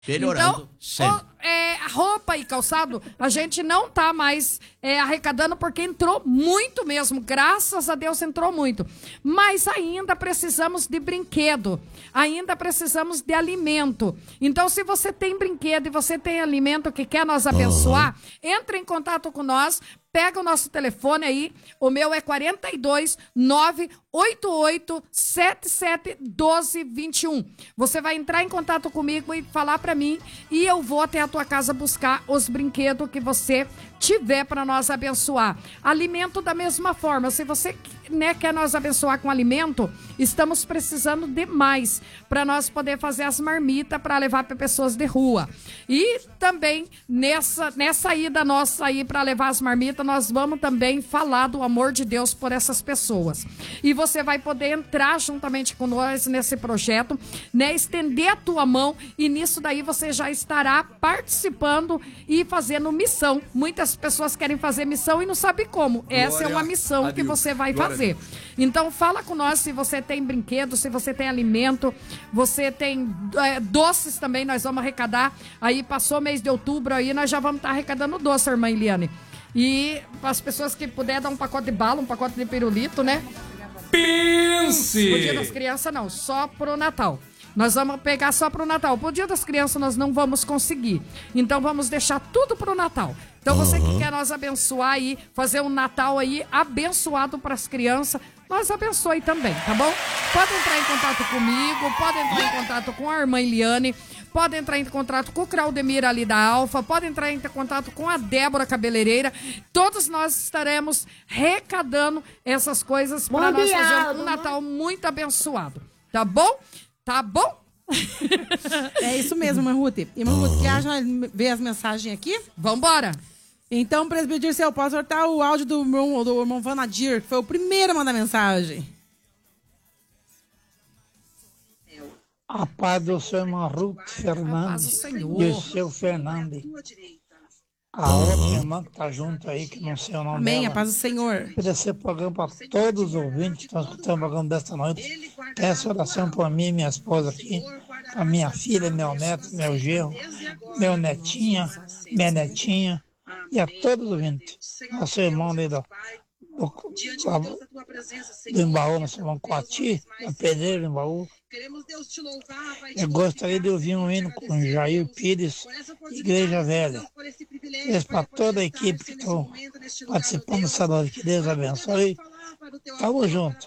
Melhorando sempre. Roupa e calçado, a gente não tá mais arrecadando porque entrou muito mesmo. Graças a Deus entrou muito. Mas ainda precisamos de brinquedo. Ainda precisamos de alimento. Então, se você tem brinquedo e você tem alimento que quer nos abençoar, entre em contato com nós. Pega o nosso telefone aí, o meu é 42 988 77 12 21. Você vai entrar em contato comigo e falar para mim e eu vou até a tua casa buscar os brinquedos que você tiver para nós abençoar. Alimento da mesma forma, se você quer nos abençoar com alimento, estamos precisando de mais para nós poder fazer as marmitas para levar para pessoas de rua. E também nessa ida nossa aí para levar as marmitas, nós vamos também falar do amor de Deus por essas pessoas. E você vai poder entrar juntamente com nós nesse projeto, né? Estender a tua mão e nisso daí você já estará participando e fazendo missão. Muitas pessoas querem fazer missão e não sabem como. Essa é uma missão que você vai fazer. Então fala com nós se você tem brinquedo, se você tem alimento, você tem doces também, nós vamos arrecadar. Aí passou o mês de outubro aí, nós já vamos estar arrecadando doce, irmã Eliane. E as pessoas que puder dar um pacote de bala, um pacote de pirulito, né? Pense! O Dia das Crianças não, só pro Natal. Nós vamos pegar só pro Natal. Pro Dia das Crianças nós não vamos conseguir. Então vamos deixar tudo pro Natal. Então você que quer nós abençoar aí, fazer um Natal aí abençoado pras crianças, nós abençoe também, tá bom? Pode entrar em contato comigo, pode entrar em contato com a irmã Eliane, pode entrar em contato com o Claudemir ali da Alfa, pode entrar em contato com a Débora Cabeleireira. Todos nós estaremos recadando essas coisas para nós fazer um Natal muito abençoado. Tá bom? Tá bom? É isso mesmo, irmã Ruth. Irmã Ruth, quer ver as mensagens aqui? Vambora! Então, presbítero Dirceu, posso soltar o áudio do irmão Vanadir, que foi o primeiro a mandar mensagem. A paz do seu irmão Ruth Fernandes e o seu Fernandes. A outra irmã que está junto aí, que não sei o nome Amém, dela. a paz do Senhor. Oferecer programa para todos os ouvintes que estão escutando o programa desta noite. Peço oração para mim, minha esposa aqui, para minha filha, meu neto, meu genro, meu netinha, minha netinha e a todos os ouvintes. Nosso irmão ali do Embaú, nosso irmão Coati, da Pedreira do Embaú. Eu gostaria de ouvir um hino com Jair Pires, Igreja Velha. Isso para toda a equipe que está participando dessa noite. Que Deus abençoe. Tamo junto.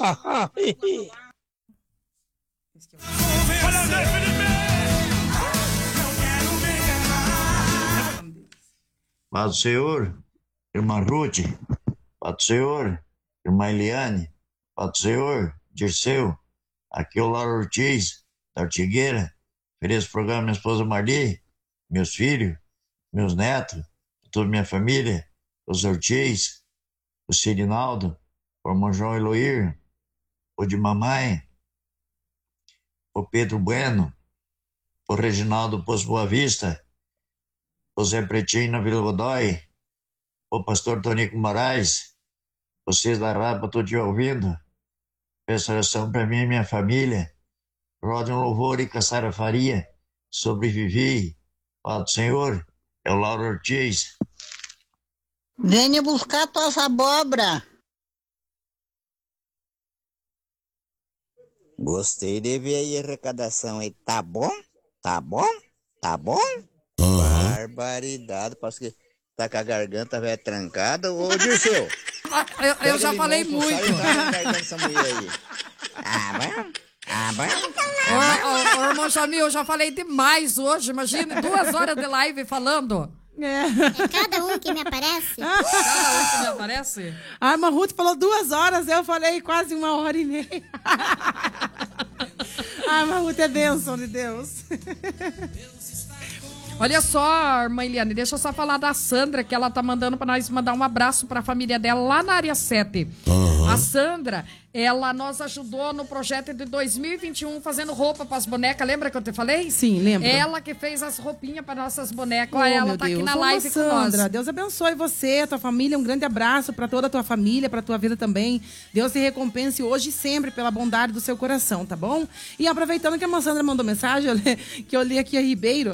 Paz do Senhor, irmã Ruth. Paz do Senhor, irmã Eliane. Paz do Senhor, Dirceu. Aqui é o Lauro Ortiz, da Ortigueira. Ofereço o programa minha esposa Marli, meus filhos, meus netos, toda minha família, os Ortiz, o Sirinaldo, o irmão João Eloir, o de mamãe, o Pedro Bueno, o Reginaldo Poço Boa Vista, o Zé Pretinho na Vila Godoy, o pastor Tonico Moraes, vocês da Rapa, estou te ouvindo. Peço oração para mim e minha família. Rode um louvor e Caçara Faria. Sobrevivi. Paz do Senhor. É o Lauro Ortiz. Venha buscar tuas abóbora. Gostei de ver aí a arrecadação aí. Tá bom? Tá bom? Tá bom? Barbaridade. Parece que tá com a garganta velha trancada. Ô, Dirceu. Eu já falei muito. Ô, irmão Jamil, eu já falei demais hoje. Imagina, 2 horas de live falando. É cada um que me aparece. Cada um que me aparece? A irmã Ruth falou 2 horas, eu falei quase 1h30. A irmã Ruth é bênção de Deus. Olha só, irmã Eliane, deixa eu só falar da Sandra, que ela tá mandando pra nós mandar um abraço pra família dela lá na área 7. A Sandra, ela nos ajudou no projeto de 2021 fazendo roupa para as bonecas. Lembra que eu te falei? Sim, lembro. Ela que fez as roupinhas para nossas bonecas. Oh, Olha, ela meu tá aqui Deus. na Ô, live com Sandra, nós. Deus abençoe você, a tua família. Um grande abraço para toda a tua família, para tua vida também. Deus te recompense hoje e sempre pela bondade do seu coração, tá bom? E aproveitando que a irmã Sandra mandou mensagem, que eu li aqui a Ribeiro,